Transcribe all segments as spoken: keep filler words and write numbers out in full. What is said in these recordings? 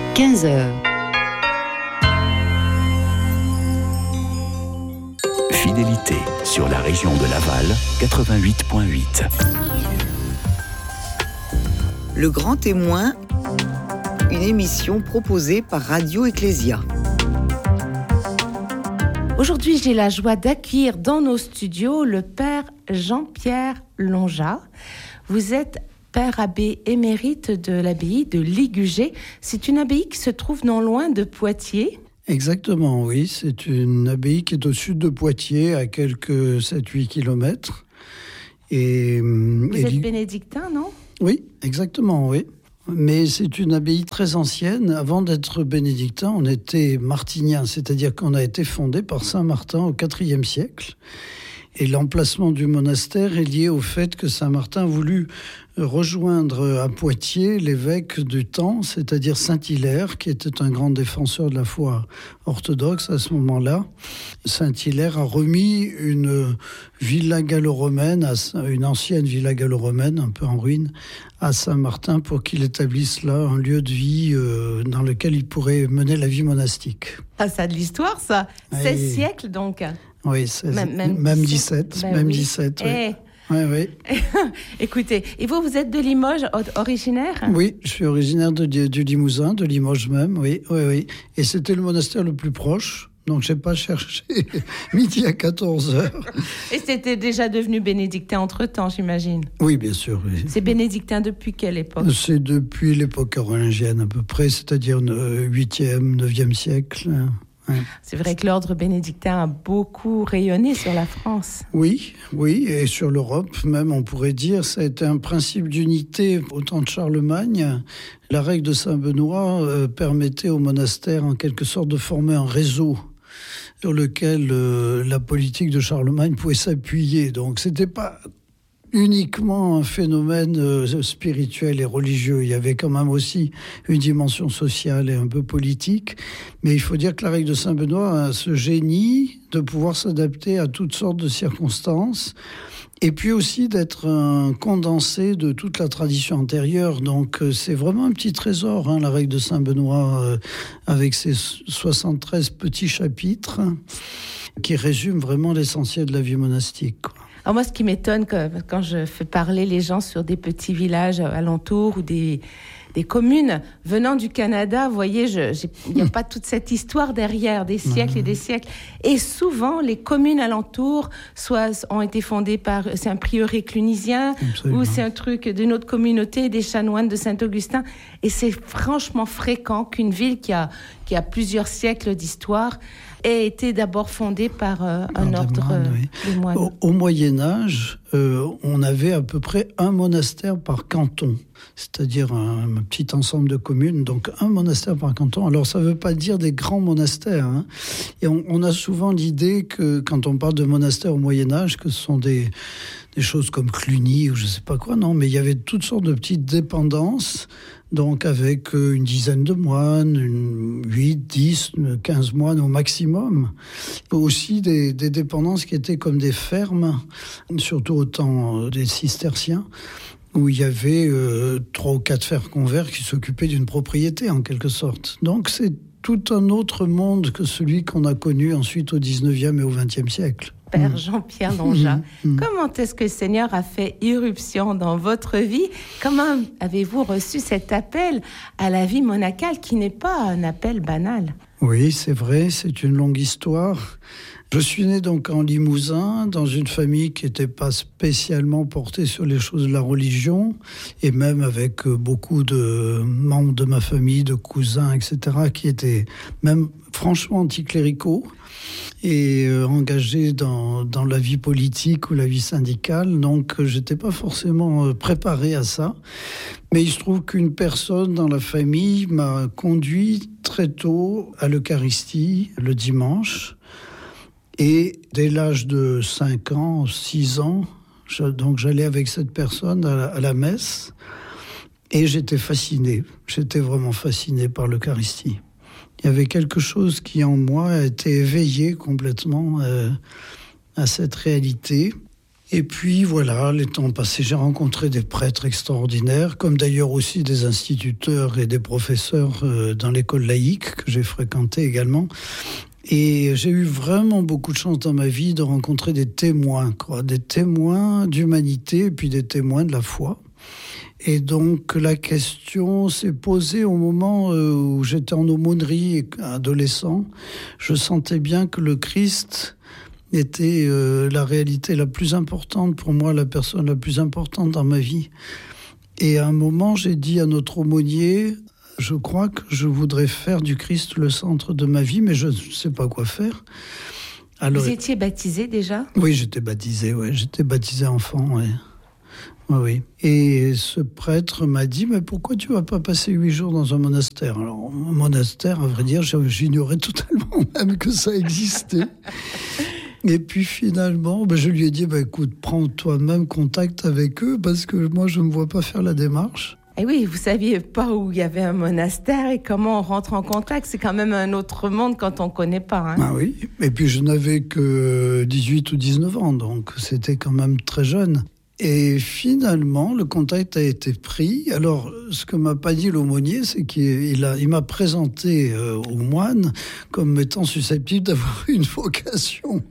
quinze heures. Fidélité sur la région de Laval, quatre-vingt-huit virgule huit. Le Grand Témoin, une émission proposée par Radio Ecclésia. Aujourd'hui, j'ai la joie d'accueillir dans nos studios le père Jean-Pierre Longeat. Vous êtes père abbé émérite de l'abbaye de Ligugé. C'est une abbaye qui se trouve non loin de Poitiers. Exactement, oui. C'est une abbaye qui est au sud de Poitiers, à quelques sept à huit kilomètres. Et, Vous et... êtes bénédictin, non ? Oui, exactement, oui. Mais c'est une abbaye très ancienne. Avant d'être bénédictin, on était martinien, c'est-à-dire qu'on a été fondé par saint Martin au quatrième siècle. Et l'emplacement du monastère est lié au fait que saint Martin a voulu rejoindre à Poitiers l'évêque du temps, c'est-à-dire saint Hilaire, qui était un grand défenseur de la foi orthodoxe à ce moment-là. Saint Hilaire a remis une villa gallo-romaine, une ancienne villa gallo-romaine, un peu en ruine, à Saint-Martin pour qu'il établisse là un lieu de vie euh, dans lequel il pourrait mener la vie monastique. Ah, ça a de l'histoire, ça. Oui. seize siècles, donc. Oui, seize, même, même, même dix-sept. Ben même oui. dix-sept, oui. Eh. Oui, oui. Écoutez, et vous, vous êtes de Limoges, originaire ? Oui, je suis originaire de, de, du Limousin, de Limoges même, oui, oui, oui. Et c'était le monastère le plus proche, donc je n'ai pas cherché midi à quatorze heures. Et c'était déjà devenu bénédictin entre-temps, j'imagine ? Oui, bien sûr, oui. C'est bénédictin depuis quelle époque ? C'est depuis l'époque carolingienne à peu près, c'est-à-dire huitième, neuvième siècle. C'est vrai que l'ordre bénédictin a beaucoup rayonné sur la France. Oui, oui, et sur l'Europe même, on pourrait dire. Ça a été un principe d'unité au temps de Charlemagne. La règle de Saint-Benoît euh, permettait au monastère, en quelque sorte, de former un réseau sur lequel euh, la politique de Charlemagne pouvait s'appuyer. Donc, c'était pas uniquement un phénomène euh, spirituel et religieux. Il y avait quand même aussi une dimension sociale et un peu politique. Mais il faut dire que la règle de Saint-Benoît a ce génie de pouvoir s'adapter à toutes sortes de circonstances et puis aussi d'être un condensé de toute la tradition antérieure. Donc euh, c'est vraiment un petit trésor, hein, la règle de Saint-Benoît, euh, avec ses soixante-treize petits chapitres qui résument vraiment l'essentiel de la vie monastique, quoi. Alors moi, ce qui m'étonne quand je fais parler les gens sur des petits villages alentours ou des, des communes venant du Canada, vous voyez, il n'y a pas toute cette histoire derrière, des siècles et des siècles. Et souvent, les communes alentours soit ont été fondées par, c'est un prieuré clunisien, Absolument. Ou c'est un truc d'une autre communauté, des chanoines de Saint-Augustin. Et c'est franchement fréquent qu'une ville qui a, qui a plusieurs siècles d'histoire ait été d'abord fondée par euh, un par ordre moines, oui. de moines. Au, au Moyen-Âge, euh, on avait à peu près un monastère par canton, c'est-à-dire un, un petit ensemble de communes, donc un monastère par canton. Alors ça ne veut pas dire des grands monastères, hein. Et on, on a souvent l'idée que quand on parle de monastères au Moyen-Âge, que ce sont des, des choses comme Cluny ou je ne sais pas quoi, non, mais il y avait toutes sortes de petites dépendances, donc avec une dizaine de moines, une huit, dix, quinze moines au maximum. Aussi des, des dépendances qui étaient comme des fermes, surtout au temps des cisterciens, où il y avait euh, trois ou quatre frères convers qui s'occupaient d'une propriété en quelque sorte. Donc c'est tout un autre monde que celui qu'on a connu ensuite au dix-neuvième et au vingtième siècle. Père Jean-Pierre Longeat, mmh, mmh. comment est-ce que le Seigneur a fait irruption dans votre vie ? Comment avez-vous reçu cet appel à la vie monacale qui n'est pas un appel banal ? Oui, c'est vrai, c'est une longue histoire. Je suis né donc en Limousin, dans une famille qui n'était pas spécialement portée sur les choses de la religion, et même avec beaucoup de membres de ma famille, de cousins, et cetera, qui étaient même franchement anticléricaux et euh, engagés dans, dans la vie politique ou la vie syndicale. Donc, euh, je n'étais pas forcément euh, préparé à ça. Mais il se trouve qu'une personne dans la famille m'a conduit très tôt à l'Eucharistie, le dimanche. Et dès l'âge de cinq ans, six ans, je, donc j'allais avec cette personne à la, à la messe. Et j'étais fasciné. J'étais vraiment fasciné par l'Eucharistie. Il y avait quelque chose qui, en moi, a été éveillé complètement euh, à cette réalité. Et puis voilà, les temps passés, j'ai rencontré des prêtres extraordinaires, comme d'ailleurs aussi des instituteurs et des professeurs euh, dans l'école laïque que j'ai fréquentée également. Et j'ai eu vraiment beaucoup de chance dans ma vie de rencontrer des témoins, quoi, des témoins d'humanité et puis des témoins de la foi. Et donc la question s'est posée au moment où j'étais en aumônerie, adolescent. Je sentais bien que le Christ était euh, la réalité la plus importante pour moi, la personne la plus importante dans ma vie. Et à un moment, j'ai dit à notre aumônier, je crois que je voudrais faire du Christ le centre de ma vie, mais je ne sais pas quoi faire. Alors, vous étiez baptisé déjà ? Oui, j'étais baptisé, ouais. J'étais baptisé enfant, ouais. Oui, oui. Et ce prêtre m'a dit, mais pourquoi tu ne vas pas passer huit jours dans un monastère ? Alors, un monastère, à vrai dire, j'ignorais totalement même que ça existait. Et puis finalement, ben, je lui ai dit, ben, écoute, prends toi-même contact avec eux, parce que moi, je ne me vois pas faire la démarche. Et oui, vous ne saviez pas où il y avait un monastère et comment on rentre en contact. C'est quand même un autre monde quand on ne connaît pas. Hein. Ah oui, et puis je n'avais que dix-huit ou dix-neuf ans, donc c'était quand même très jeune. Et finalement, le contact a été pris. Alors, ce que m'a pas dit l'aumônier, c'est qu'il a, il m'a présenté euh, au moine comme étant susceptible d'avoir une vocation.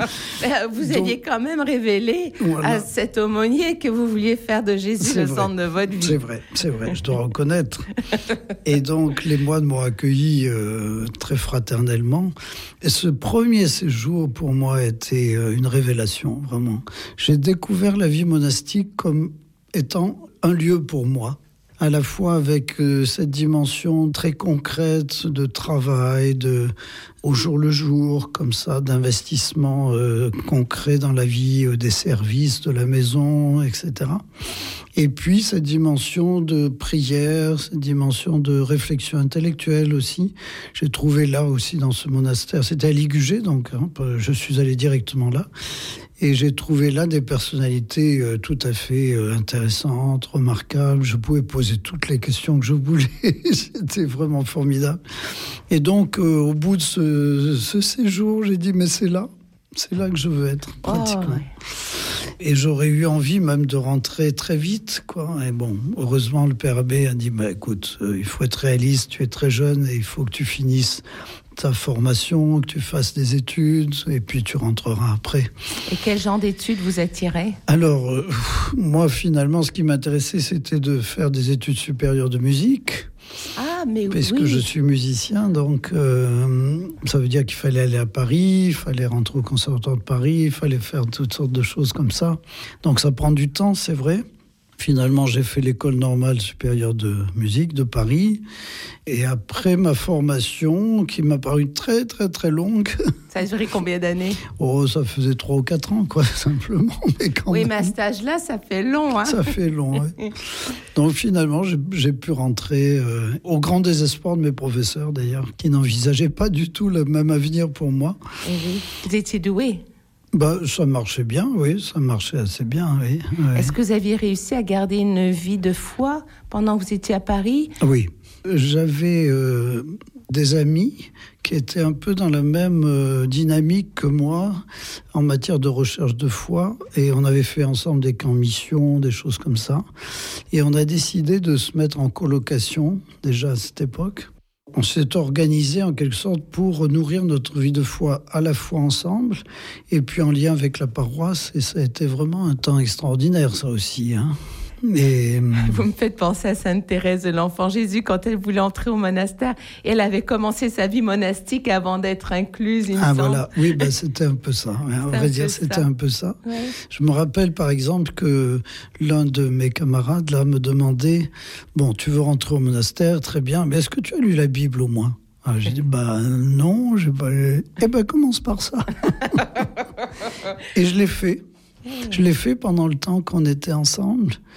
Vous Donc, aviez quand même révélé voilà. à cet aumônier que vous vouliez faire de Jésus c'est le vrai. centre de votre vie. C'est vrai, c'est vrai, je dois reconnaître. Et donc, les moines m'ont accueilli euh, très fraternellement. Et ce premier séjour, pour moi, a été euh, une révélation, vraiment. J'ai découvert la vie monastique comme étant un lieu pour moi, à la fois avec euh, cette dimension très concrète de travail, de au jour le jour, comme ça, d'investissement euh, concret dans la vie, euh, des services, de la maison, et cetera. Et puis cette dimension de prière, cette dimension de réflexion intellectuelle aussi. J'ai trouvé là aussi dans ce monastère, c'était à Ligugé, donc hein, je suis allé directement là. Et j'ai trouvé là des personnalités euh, tout à fait euh, intéressantes, remarquables. Je pouvais poser toutes les questions que je voulais. C'était vraiment formidable. Et donc, euh, au bout de ce, ce séjour, j'ai dit, mais c'est là. C'est là que je veux être, pratiquement. Oh, ouais. Et j'aurais eu envie même de rentrer très vite, quoi. Et bon, heureusement, le père abbé a dit, bah, écoute, euh, il faut être réaliste, tu es très jeune et il faut que tu finisses ta formation, que tu fasses des études, et puis tu rentreras après. Et quel genre d'études vous attirait ? Alors, euh, moi, finalement, ce qui m'intéressait, c'était de faire des études supérieures de musique. Ah, mais parce oui. que je suis musicien, donc euh, ça veut dire qu'il fallait aller à Paris, il fallait rentrer au Conservatoire de Paris, il fallait faire toutes sortes de choses comme ça. Donc ça prend du temps, c'est vrai. Finalement, j'ai fait l'école normale supérieure de musique de Paris. Et après ma formation, qui m'a paru très, très, très longue... Ça a duré combien d'années ? Oh, ça faisait trois ou quatre ans, quoi, simplement. Mais quand oui, même, mais à cet âge-là, ça fait long, hein ? Ça fait long, oui. Donc finalement, j'ai, j'ai pu rentrer euh, au grand désespoir de mes professeurs, d'ailleurs, qui n'envisageaient pas du tout le même avenir pour moi. Et oui. Vous étiez doué ? Bah, ça marchait bien, oui, ça marchait assez bien, oui. oui. Est-ce que vous aviez réussi à garder une vie de foi pendant que vous étiez à Paris ? Oui, j'avais euh, des amis qui étaient un peu dans la même euh, dynamique que moi en matière de recherche de foi, et on avait fait ensemble des camps mission, des choses comme ça, et on a décidé de se mettre en colocation, déjà à cette époque. On s'est organisé en quelque sorte pour nourrir notre vie de foi à la fois ensemble et puis en lien avec la paroisse. Et ça a été vraiment un temps extraordinaire, ça aussi, hein. Et... Vous me faites penser à Sainte Thérèse de l'Enfant Jésus quand elle voulait entrer au monastère. Et elle avait commencé sa vie monastique avant d'être incluse, il me ah semble. Voilà, oui, ben, c'était un peu ça. On va dire, c'était ça. un peu ça. Ouais. Je me rappelle par exemple que l'un de mes camarades là me demandait, bon, tu veux rentrer au monastère, très bien, mais est-ce que tu as lu la Bible au moins ? Alors, j'ai dit, bah non, j'ai pas lu. Eh ben commence par ça. Et je l'ai fait. Je l'ai fait pendant le temps qu'on était ensemble.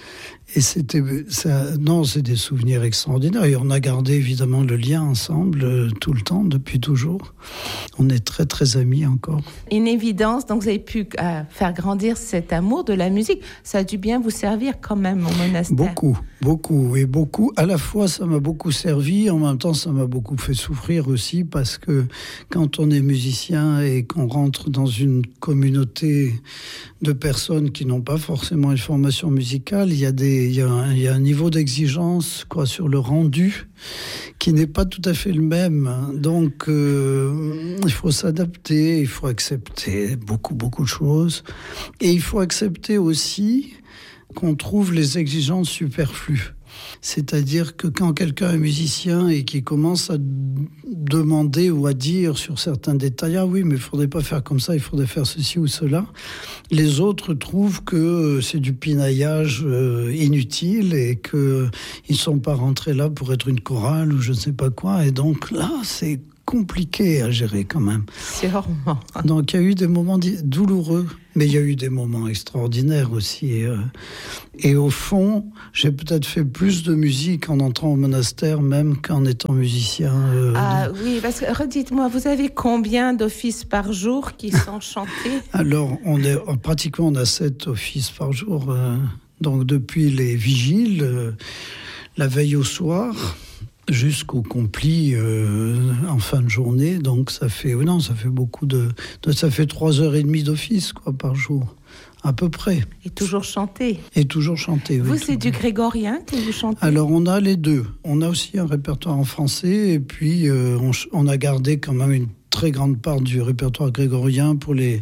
Et c'était, ça, non, c'est des souvenirs extraordinaires. Et on a gardé évidemment le lien ensemble euh, tout le temps, depuis toujours. On est très très amis encore. Une évidence, donc vous avez pu euh, faire grandir cet amour de la musique. Ça a dû bien vous servir quand même au monastère. Beaucoup, beaucoup, et beaucoup. À la fois, ça m'a beaucoup servi, en même temps, ça m'a beaucoup fait souffrir aussi, parce que quand on est musicien et qu'on rentre dans une communauté de personnes qui n'ont pas forcément une formation musicale, il y a des Il y, a un, il y a un niveau d'exigence quoi, sur le rendu qui n'est pas tout à fait le même. Donc, euh, il faut s'adapter, il faut accepter beaucoup, beaucoup de choses. Et il faut accepter aussi qu'on trouve les exigences superflues. C'est-à-dire que quand quelqu'un est musicien et qui commence à demander ou à dire sur certains détails « Ah oui, mais il ne faudrait pas faire comme ça, il faudrait faire ceci ou cela », les autres trouvent que c'est du pinaillage euh, inutile et qu'ils ne sont pas rentrés là pour être une chorale ou je ne sais pas quoi. Et donc là, c'est compliqué à gérer quand même. Sûrement. Donc il y a eu des moments douloureux, mais il y a eu des moments extraordinaires aussi. Et, euh, et au fond, j'ai peut-être fait plus de musique en entrant au monastère même qu'en étant musicien. Euh, ah de... oui, parce que redites-moi, vous avez combien d'offices par jour qui sont chantés? Alors, on est, pratiquement on a sept offices par jour. Euh, donc depuis les vigiles, euh, la veille au soir, jusqu'au compli euh, en fin de journée, donc ça fait euh, non, ça fait beaucoup de, de ça fait trois heures et demie d'office quoi par jour, à peu près. Et toujours chanter. Et toujours chanter. Vous, oui, c'est du grégorien que vous chantez? Alors on a les deux. On a aussi un répertoire en français et puis euh, on, on a gardé quand même une très grande part du répertoire grégorien pour les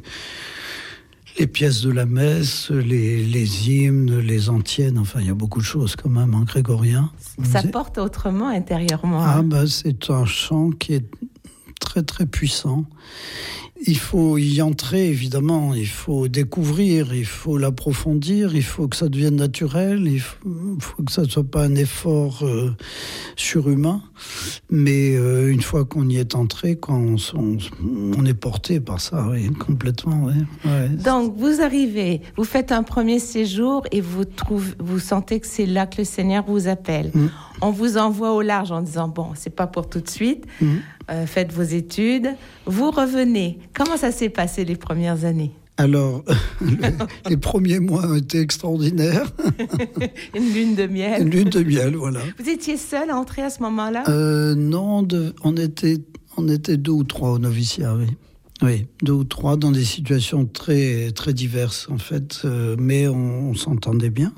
les pièces de la messe, les, les hymnes, les antiennes, enfin il y a beaucoup de choses quand même en grégorien. Ça c'est... porte autrement intérieurement. Ah hein. bah c'est un chant qui est très très puissant. Il faut y entrer évidemment, il faut découvrir, il faut l'approfondir, il faut que ça devienne naturel, il faut, faut que ça ne soit pas un effort euh, surhumain, mais euh, une fois qu'on y est entré, quand on, on, on est porté par ça, oui, complètement. Oui. Ouais. Donc vous arrivez, vous faites un premier séjour et vous, trouvez, vous sentez que c'est là que le Seigneur vous appelle. Mmh. On vous envoie au large en disant, bon, c'est pas pour tout de suite, mmh. euh, faites vos études, vous revenez. Comment ça s'est passé les premières années? Alors, les premiers mois ont été extraordinaires. Une lune de miel. Une lune de miel, voilà. Vous étiez seul à entrer à ce moment-là? euh, Non, de, on, était, on était deux ou trois au noviciat, oui. Oui, deux ou trois dans des situations très, très diverses, en fait. Euh, mais on, on s'entendait bien.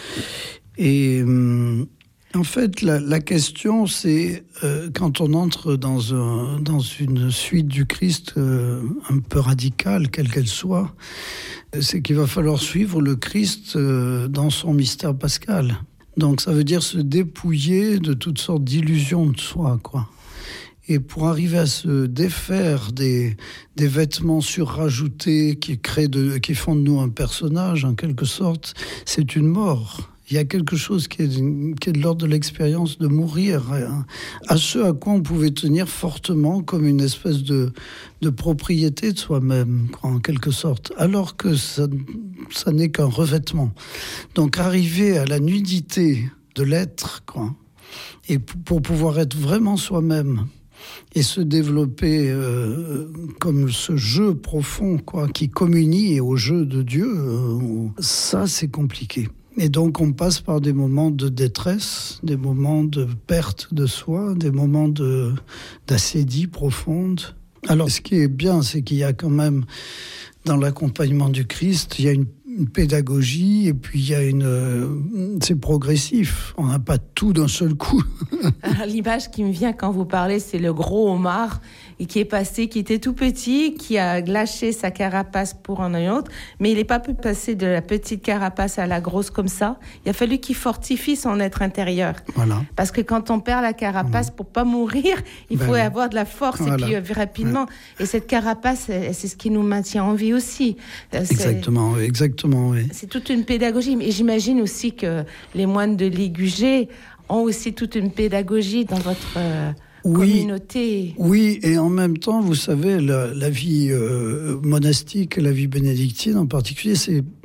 Et... Hum, En fait, la, la question, c'est euh, quand on entre dans, un, dans une suite du Christ euh, un peu radicale, quelle qu'elle soit, c'est qu'il va falloir suivre le Christ euh, dans son mystère pascal. Donc ça veut dire se dépouiller de toutes sortes d'illusions de soi, quoi. Et pour arriver à se défaire des, des vêtements surrajoutés qui, créent de, qui font de nous un personnage, en quelque sorte, c'est une mort. Il y a quelque chose qui est, qui est de l'ordre de l'expérience de mourir, hein, à ce à quoi on pouvait tenir fortement comme une espèce de, de propriété de soi-même, quoi, en quelque sorte, alors que ça, ça n'est qu'un revêtement. Donc arriver à la nudité de l'être, quoi, et p- pour pouvoir être vraiment soi-même, et se développer euh, comme ce jeu profond, quoi, qui communie au jeu de Dieu, euh, ça c'est compliqué. Et donc on passe par des moments de détresse, des moments de perte de soi, des moments de, d'assédie profonde. Alors ce qui est bien, c'est qu'il y a quand même, dans l'accompagnement du Christ, il y a une, une pédagogie et puis il y a une... Euh, c'est progressif, on n'a pas tout d'un seul coup. Alors, l'image qui me vient quand vous parlez, c'est le gros homard et qui est passé, qui était tout petit, qui a lâché sa carapace pour en un autre, mais il n'est pas pu passer de la petite carapace à la grosse comme ça. Il a fallu qu'il fortifie son être intérieur. Voilà. Parce que quand on perd la carapace, mmh. pour pas mourir, il ben faut oui. avoir de la force voilà. et puis euh, rapidement. Ouais. Et cette carapace, c'est ce qui nous maintient en vie aussi. C'est, exactement, exactement, oui. C'est toute une pédagogie. Et j'imagine aussi que les moines de l'Igugé ont aussi toute une pédagogie dans votre... Euh, Oui, communauté. Oui, et en même temps, vous savez, la, la vie euh, monastique, la vie bénédictine en particulier, c'est,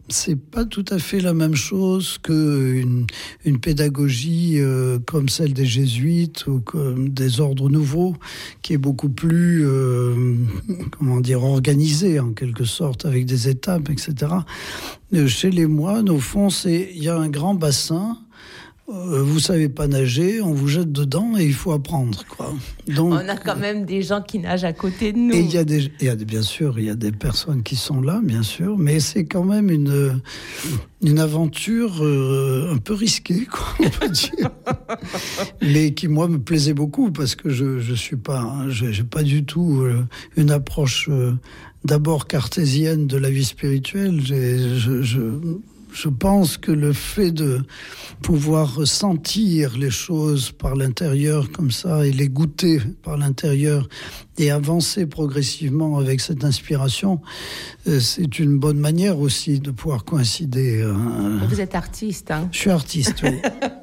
c'est pas tout à fait la même chose qu'une une pédagogie euh, comme celle des jésuites ou comme des ordres nouveaux, qui est beaucoup plus, euh, comment dire, organisée en quelque sorte, avec des étapes, et cetera. Chez les moines, au fond, c'est il y a un grand bassin. Vous savez pas nager, on vous jette dedans et il faut apprendre, quoi. Donc, on a quand même des gens qui nagent à côté de nous. Et il y a des, il y a des, bien sûr, il y a des personnes qui sont là, bien sûr, mais c'est quand même une une aventure euh, un peu risquée, quoi, on peut dire, mais qui moi me plaisait beaucoup parce que je je suis pas, je, j'ai pas du tout euh, une approche euh, d'abord cartésienne de la vie spirituelle. J'ai, je, je Je pense que le fait de pouvoir sentir les choses par l'intérieur comme ça et les goûter par l'intérieur et avancer progressivement avec cette inspiration, c'est une bonne manière aussi de pouvoir coïncider. Vous êtes artiste, hein ? Je suis artiste, oui.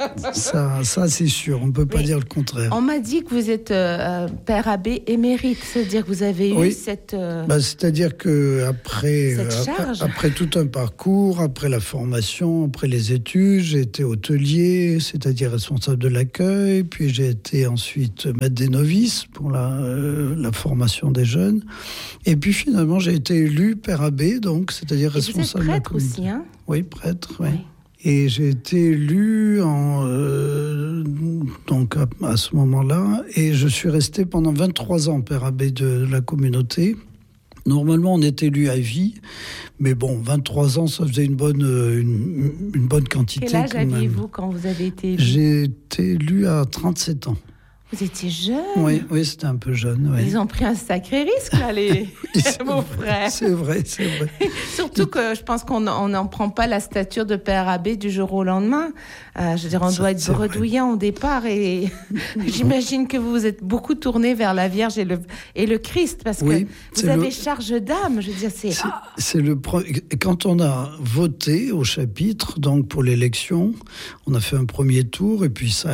ça, ça, c'est sûr, on ne peut pas oui. dire le contraire. On m'a dit que vous êtes euh, père abbé émérite, c'est-à-dire que vous avez oui. eu cette... Euh... Bah, c'est-à-dire qu'après euh, après tout un parcours, après la formation, après les études, j'ai été hôtelier, c'est-à-dire responsable de l'accueil, puis j'ai été ensuite maître des novices pour la... Euh, la formation des jeunes. Et puis finalement, j'ai été élu père abbé, donc, c'est-à-dire et responsable vous êtes prêtre de la aussi, hein ? Oui, prêtre, oui. oui. Et j'ai été élu en, euh, donc à, à ce moment-là, et je suis resté pendant vingt-trois ans père abbé de la communauté. Normalement, on est élu à vie, mais bon, vingt-trois ans, ça faisait une bonne, une, une bonne quantité. Quel âge aviez-vous quand vous avez été élu ? J'ai été élu à trente-sept ans. Vous étiez jeune ? Oui, oui, c'était un peu jeune. Oui. Ils ont pris un sacré risque, là, les oui, vos frères. C'est vrai, c'est vrai. Surtout que je pense qu'on n'en prend pas la stature de père abbé du jour au lendemain. Euh, je veux dire, on ça, doit être bredouillant au départ. Et j'imagine que vous vous êtes beaucoup tourné vers la Vierge et le, et le Christ, parce oui, que vous avez le... charge d'âme. Je veux dire, c'est... C'est, c'est le pro... Quand on a voté au chapitre, donc pour l'élection, on a fait un premier tour, et puis ça...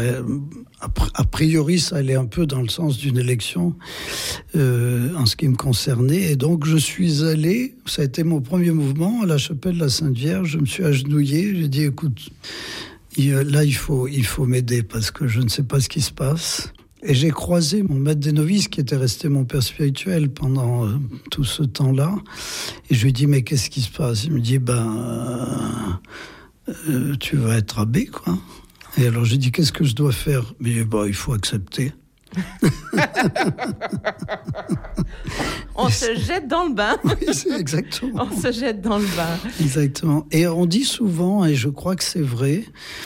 A priori, ça allait un peu dans le sens d'une élection euh, en ce qui me concernait. Et donc, je suis allé, ça a été mon premier mouvement, à la chapelle de la Sainte Vierge. Je me suis agenouillé, j'ai dit, écoute, il, là, il faut, il faut m'aider parce que je ne sais pas ce qui se passe. Et j'ai croisé mon maître des novices, qui était resté mon père spirituel pendant euh, tout ce temps-là. Et je lui ai dit, mais qu'est-ce qui se passe ? Il me dit, ben, euh, euh, tu vas être abbé, quoi. Et alors j'ai dit, qu'est-ce que je dois faire ? Mais bah, il faut accepter. On se jette dans le bain. Oui, c'est exactement. On se jette dans le bain. Exactement. Et on dit souvent, et je crois que c'est vrai,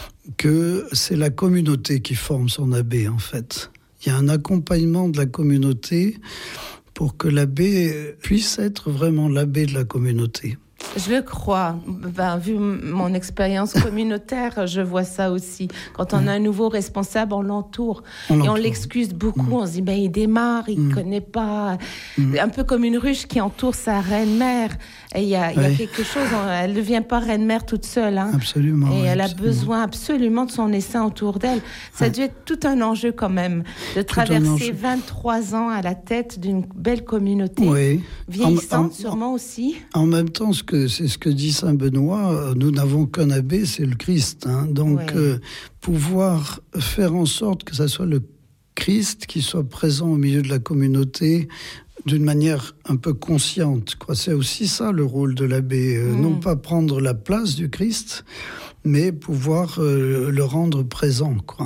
que c'est la communauté qui forme son abbé, en fait. Il y a un accompagnement de la communauté pour que l'abbé puisse être vraiment l'abbé de la communauté. Je le crois. Ben, vu mon expérience communautaire, je vois ça aussi. Quand on a un nouveau responsable, on l'entoure. On et on l'excuse beaucoup. Mmh. On se dit, ben, il démarre, il ne mmh. connaît pas. Mmh. Un peu comme une ruche qui entoure sa reine-mère. Et il y a, ouais. y a quelque chose, elle ne devient pas reine-mère toute seule. Hein. Absolument. Et ouais, elle absolument. a besoin absolument de son essaim autour d'elle. Ça ouais. a dû être tout un enjeu quand même, de traverser vingt-trois ans à la tête d'une belle communauté. Oui. Vieillissante en, en, sûrement aussi. En même temps, ce que c'est ce que dit saint Benoît, nous n'avons qu'un abbé, c'est le Christ. Hein. Donc, ouais. euh, pouvoir faire en sorte que ça soit le Christ qui soit présent au milieu de la communauté d'une manière un peu consciente, quoi. C'est aussi ça le rôle de l'abbé, euh, mmh. non pas prendre la place du Christ, mais pouvoir euh, le rendre présent, quoi.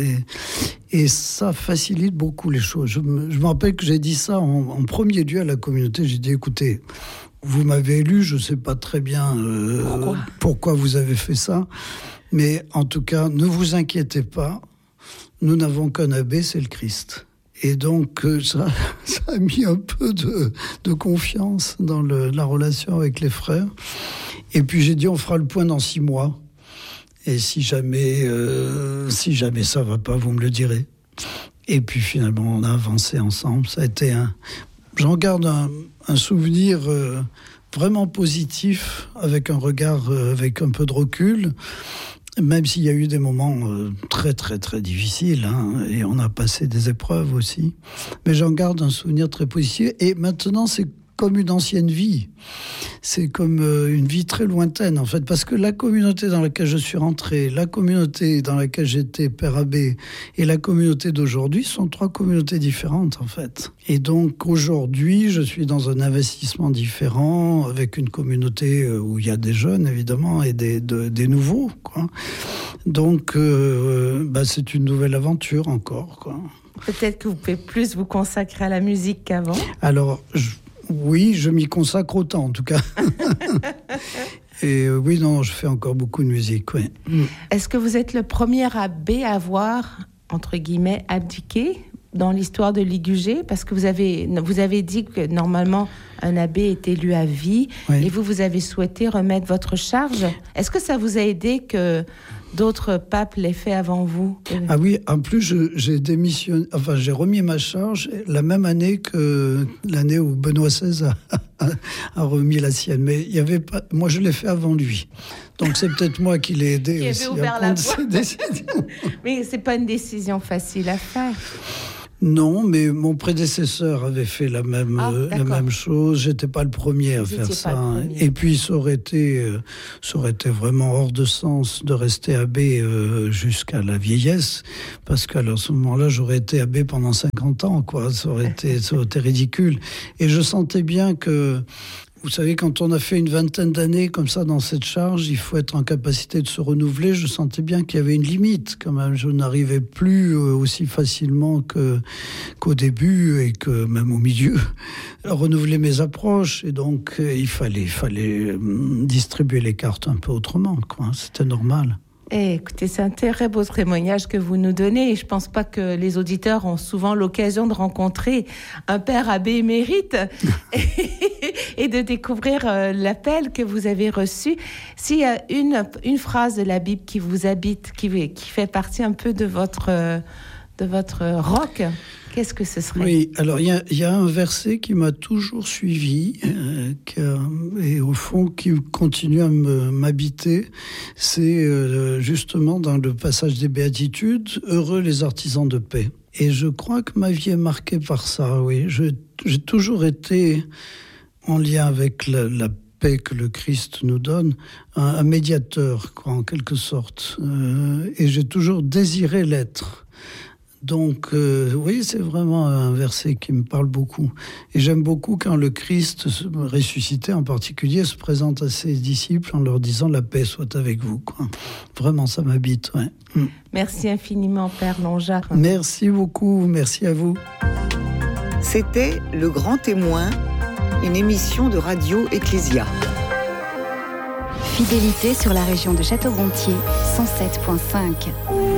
Et, et ça facilite beaucoup les choses. Je me, je me rappelle que j'ai dit ça en, en premier lieu à la communauté. J'ai dit, écoutez, vous m'avez élu, je ne sais pas très bien euh, pourquoi. pourquoi vous avez fait ça, mais en tout cas, ne vous inquiétez pas, nous n'avons qu'un abbé, c'est le Christ. Et donc, euh, ça, ça a mis un peu de, de confiance dans le, la relation avec les frères. Et puis j'ai dit, on fera le point dans six mois. Et si jamais, euh, si jamais ça ne va pas, vous me le direz. Et puis finalement, on a avancé ensemble. Ça a été un... J'en garde un, un souvenir euh, vraiment positif, avec un regard, euh, avec un peu de recul, même s'il y a eu des moments euh, très, très, très difficiles, hein, et on a passé des épreuves aussi. Mais j'en garde un souvenir très positif. Et maintenant, c'est comme une ancienne vie. C'est comme euh, une vie très lointaine, en fait, parce que la communauté dans laquelle je suis rentré, la communauté dans laquelle j'étais père abbé et la communauté d'aujourd'hui sont trois communautés différentes, en fait. Et donc, aujourd'hui, je suis dans un investissement différent, avec une communauté où il y a des jeunes, évidemment, et des, de, des nouveaux, quoi. Donc, euh, bah, c'est une nouvelle aventure encore, quoi. Peut-être que vous pouvez plus vous consacrer à la musique qu'avant. Alors, je, oui, je m'y consacre autant, en tout cas. Et euh, oui, non, je fais encore beaucoup de musique, oui. Est-ce que vous êtes le premier abbé à avoir, entre guillemets, abdiqué dans l'histoire de Ligugé? Parce que vous avez, vous avez dit que normalement, un abbé est élu à vie, oui. Et vous, vous avez souhaité remettre votre charge. Est-ce que ça vous a aidé que d'autres papes l'aient fait avant vous? Ah oui, en plus, je, j'ai démissionné, enfin, j'ai remis ma charge la même année que l'année où Benoît seize a, a, a remis la sienne. Mais il y avait pas, moi, je l'ai fait avant lui. Donc, c'est peut-être moi qui l'ai aidé qui aussi ouvert à la prendre ses décisions. Mais c'est pas une décision facile à faire. Non, mais mon prédécesseur avait fait la même, ah, euh, la même chose. J'étais pas le premier à Vous faire ça. Hein. Et puis, ça aurait été, euh, ça aurait été vraiment hors de sens de rester abbé euh, jusqu'à la vieillesse, parce qu'à ce moment-là, j'aurais été abbé pendant cinquante ans, quoi. Ça aurait été, ça aurait été ridicule. Et je sentais bien que, vous savez, quand on a fait une vingtaine d'années comme ça dans cette charge, il faut être en capacité de se renouveler. Je sentais bien qu'il y avait une limite quand même. Je n'arrivais plus aussi facilement que, qu'au début et que même au milieu à renouveler mes approches. Et donc, il fallait, il fallait distribuer les cartes un peu autrement, quoi. C'était normal. Eh, écoutez, c'est un très beau témoignage que vous nous donnez. Et je ne pense pas que les auditeurs ont souvent l'occasion de rencontrer un père abbé émérite et, et de découvrir euh, l'appel que vous avez reçu. S'il y a une, une phrase de la Bible qui vous habite, qui, qui fait partie un peu de votre, euh, de votre roc, qu'est-ce que ce serait? Oui, alors il y, y a un verset qui m'a toujours suivi euh, qui a, et au fond qui continue à me, m'habiter. C'est euh, justement dans le passage des Béatitudes, « Heureux les artisans de paix ». Et je crois que ma vie est marquée par ça, oui. Je, j'ai toujours été en lien avec la, la paix que le Christ nous donne, un, un médiateur, quoi, en quelque sorte. Euh, et j'ai toujours désiré l'être. Donc, euh, oui, c'est vraiment un verset qui me parle beaucoup. Et j'aime beaucoup quand le Christ, ressuscité en particulier, se présente à ses disciples en leur disant « La paix soit avec vous ». Quoi. Vraiment, ça m'habite, ouais. Mm. Merci infiniment, Père Longeard. Merci beaucoup, merci à vous. C'était Le Grand Témoin, une émission de Radio Ecclésia. Fidélité sur la région de Château-Gontier, cent sept virgule cinq.